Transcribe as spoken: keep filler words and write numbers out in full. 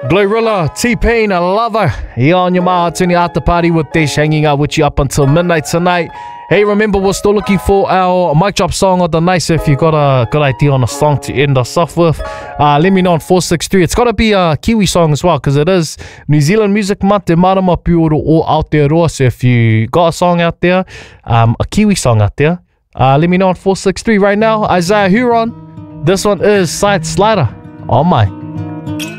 Glorilla, T-Pain, I love her. Here on your Mahatuni after party with Dish, hanging out with you up until midnight tonight. Hey, remember, we're still looking for our mic drop song of the night. So if you got a good idea on a song to end us off with, uh, let me know on four six three. It's got to be a Kiwi song as well, because it is New Zealand Music Month. Te marama pioro o Aotearoa. So if you got a song out there, um, a Kiwi song out there, uh, let me know on four six three right now. Isaiah Huron. This one is Side Slider. Oh my.